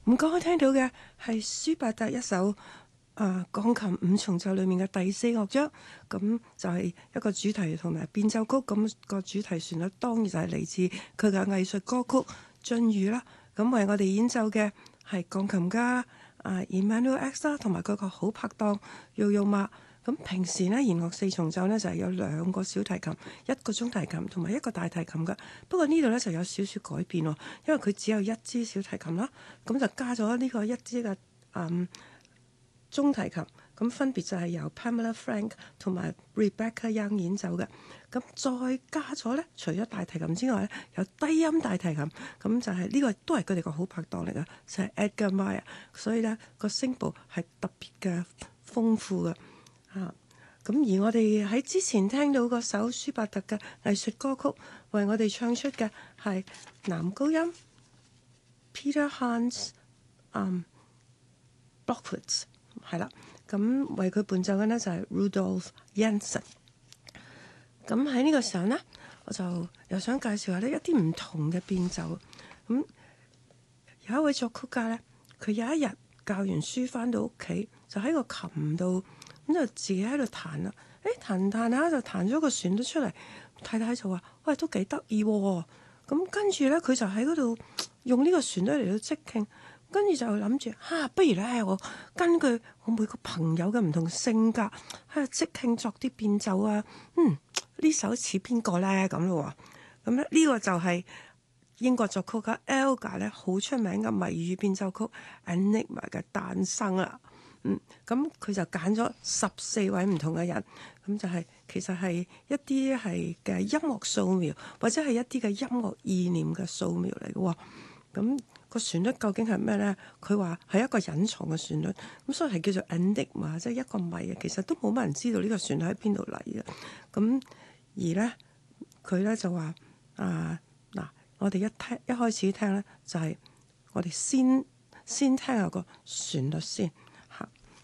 唔該，聽到嘅係舒伯特一首鋼琴五重奏裏面嘅第四樂章，咁就係一個主題同埋變奏曲，咁個主題旋律當然就係嚟自佢嘅藝術歌曲進雨啦。咁為我哋演奏嘅係鋼琴家Emanuel X 啦，同埋佢個好拍檔 Yo-Yo Ma。咁平時呢，弦樂四重奏呢就係有兩個小提琴、一個中提琴同埋一個大提琴嘅。不過呢度呢就有少少改變喎，因為佢只有一支小提琴啦，咁就加咗呢個一支嘅中提琴，咁分別就係由 Pamela Frank 同埋 Rebecca Young 演奏嘅。咁再加咗呢，除咗大提琴之外呢，有低音大提琴，咁就係呢個都係佢哋個好拍檔嚟嘅，就係 Edgar Meyer。所以呢個聲部係特別嘅豐富嘅。咁而我哋喺之前聽到嗰首舒伯特嘅藝術歌曲，為我哋唱出嘅係男高音 Peter Hans Blockwitz 係啦。咁為佢伴奏嘅呢就係 Rudolf Janson。咁喺呢個時候呢，我就又想介紹下呢一啲唔同嘅變奏。咁有一位作曲家呢，佢有一日教完書翻到屋企，就喺個琴度。咁就自己喺度彈啦，彈彈下就彈咗個旋律出嚟。太太就話：喂，都幾得意喎！咁跟住咧，佢就喺嗰度用呢個旋律嚟到即興，跟住就諗住不如咧我根據我每個朋友嘅唔同性格喺度即興作啲變奏啊。呢首似邊個咧咁咯？咁咧呢個就係英國作曲家 Elgar 咧好出名嘅謎語變奏曲 Enigma 嘅誕生啦。咁佢就揀咗14位唔同嘅人，咁就係其實係一啲係嘅音樂素描，或者係一啲嘅音樂意念嘅素描嚟嘅喎。咁個旋律究竟係咩呢？佢話係一個隱藏嘅旋律，咁所以係叫做 enigma，即係一個謎啊。其實都冇乜人知道呢個旋律喺邊度嚟嘅。咁而呢，佢呢就話嗱，我哋一開始聽呢，就係我哋先聽下個旋律先。